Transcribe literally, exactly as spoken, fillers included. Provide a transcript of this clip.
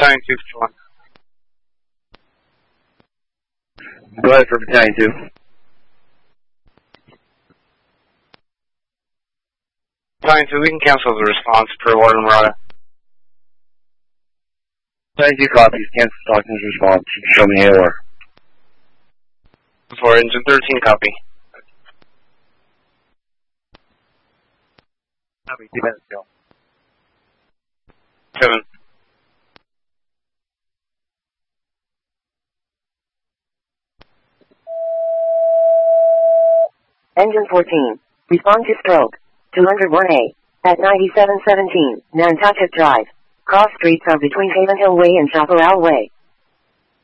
Battalion two, one. Go ahead for Battalion two. Battalion two, we can cancel the response per order Murata. Battalion two copies, cancel Stockton's response. Show me A O R. For engine thirteen, copy. Copy, two minutes ago. Seven. Engine fourteen. Respond to stroke. two oh one A. At ninety-seven seventeen, Nantucket Drive. Cross streets are between Haven Hill Way and Chaparral Way.